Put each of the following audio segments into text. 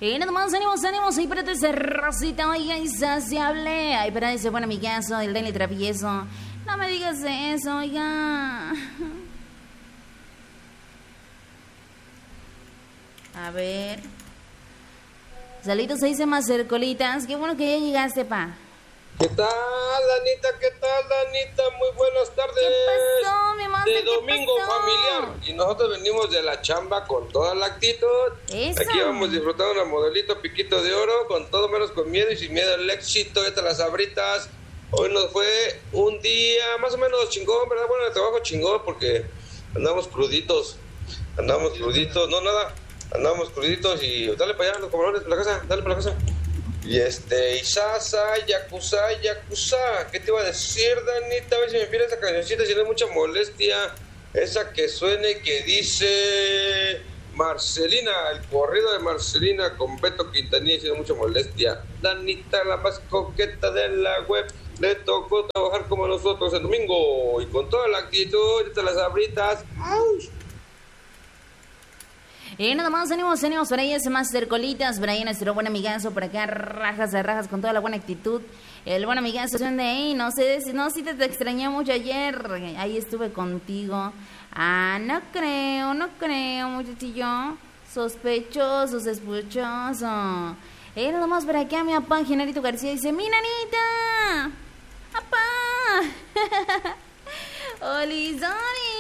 Y nada más, ánimos, ahí para ese rosita, oiga, insaciable. Ay, para ese buen amigazo, el Dani Travieso. No me digas eso, oiga. A ver. Saludos ahí, se más cercolitas. Qué bueno que ya llegaste, pa. ¿Qué tal, Danita? ¿Qué tal, Danita? Muy buenas tardes. ¿Qué pasó, mi amor? De domingo familiar. Y nosotros venimos de la chamba con toda la actitud. Eso. Aquí vamos disfrutando una modelito piquito de oro, con todo menos con miedo y sin miedo al éxito. Estas las sabritas. Hoy nos fue un día más o menos chingón, ¿verdad? Bueno, el trabajo chingón porque andamos cruditos. No, nada. Andamos cruditos y dale para allá los camarones para la casa, dale para la casa. Y Isasa, Yakuza, ¿qué te iba a decir, Danita? A ver si me pide esa cancioncita, si no hay mucha molestia. Esa que suene que dice Marcelina, el corrido de Marcelina con Beto Quintanilla, si no hay mucha molestia. Danita, la más coqueta de la web, le tocó trabajar como nosotros el domingo y con toda la actitud, estas las abritas. ¡Auch! Y nada más, ánimos por ahí, ese Master Colitas, por ahí nuestro buen amigazo, por acá, rajas de rajas, con toda la buena actitud. El buen amigazo de ahí, no sé, si te extrañé mucho ayer, ahí estuve contigo. Ah, no creo, muchachillo, sospechoso. Nada más por acá, mi papá, Genarito García, dice, ¡mi nanita! ¡Papá! ¡Olizoni!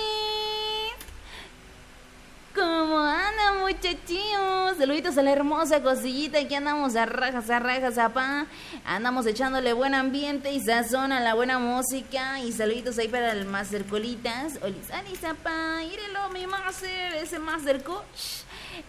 ¿Cómo anda, muchachillos? Saluditos a la hermosa cosillita. Aquí andamos a rajas, apá. Andamos echándole buen ambiente y sazón a la buena música. Y saluditos ahí para el Master Colitas. Olizanis, apá. Írelo, mi Master, ese Master Coach.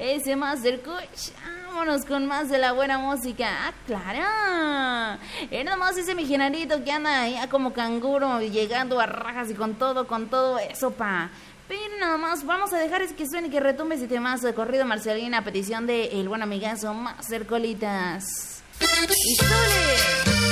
Vámonos con más de la buena música. ¡Ah, claro! Nada más ese mi Genarito que anda ya como canguro, llegando a rajas y con todo eso, pa. Pero nada más, vamos a dejar que suene y que retumbe ese temazo de corrido Marcelina a petición de el buen amigazo Master Colitas. ¡Y sole!